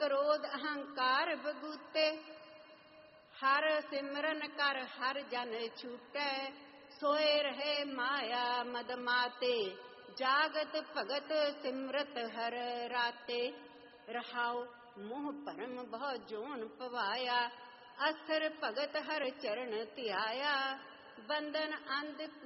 क्रोध अहंकार बगूते। हर सिमरन कर हर जन छूटै, सोए रहे माया मद माते। जागत भगत सिमरत हर राते। रहाओ मोह भरम बहु जोन पवाया, असर भगत हर चरण ध्याया। बंधन अंध